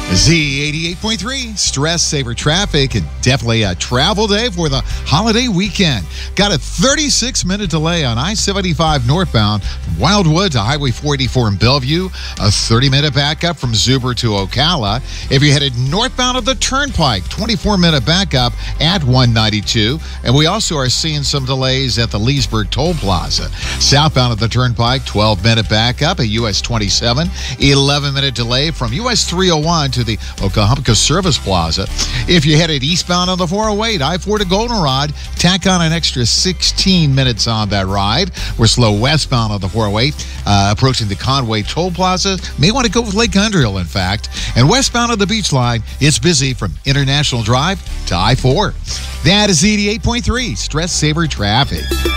Z88.3, stress saver traffic, and definitely a travel day for the holiday weekend. Got a 36-minute delay on I-75 northbound from Wildwood to Highway 484 in Bellevue. A 30-minute backup from Zuber to Ocala. If you headed northbound of the Turnpike, 24-minute backup at 192. And we also are seeing some delays at the Leesburg Toll Plaza. Southbound of the Turnpike, 12-minute backup at US 27. 11-minute delay from US 301 to the Okahumpka Service Plaza. If you headed eastbound on the 408, I-4 to Goldenrod, tack on an extra 16 minutes on that ride. We're slow westbound on the 408, approaching the Conway Toll Plaza. May want to go with Lake Underhill, in fact. And westbound of the Beach Line, it's busy from International Drive to I-4. That is Z88.3, stress saver traffic.